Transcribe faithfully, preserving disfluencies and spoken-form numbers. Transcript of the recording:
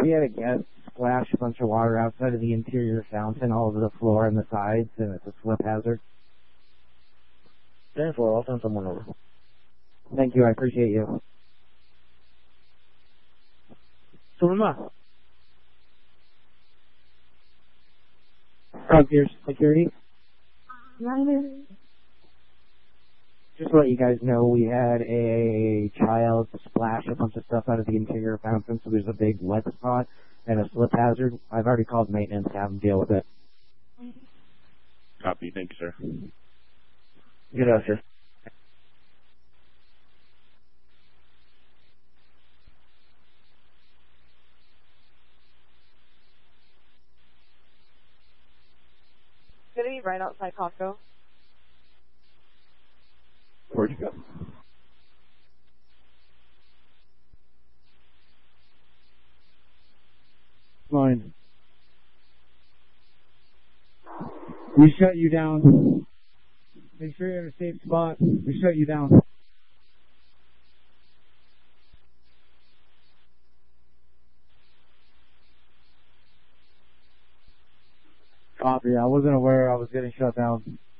We had a guest splash a bunch of water outside of the interior fountain all over the floor and the sides, and it's a slip hazard. ten four, I'll send someone over. Thank you, I appreciate you. Surma. Frontier Security. Nine. Just to let you guys know, we had a child splash a bunch of stuff out of the interior fountain, so there's a big wet spot and a slip hazard. I've already called maintenance to have them deal with it. Copy. Thank you, sir. Good out, sir. Gonna be right outside Costco. Where'd you go? Fine. We shut you down. Make sure you're in a safe spot. We shut you down. Copy. I wasn't aware I was getting shut down.